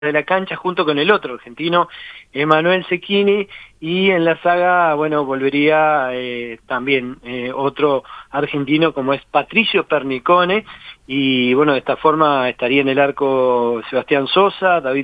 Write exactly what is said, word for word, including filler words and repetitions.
de la cancha junto con el otro argentino, Emanuel Cecchini, y en la saga, bueno, volvería eh, también eh, otro argentino como es Patricio Pernicone, y bueno, de esta forma estaría en el arco Sebastián Sosa, David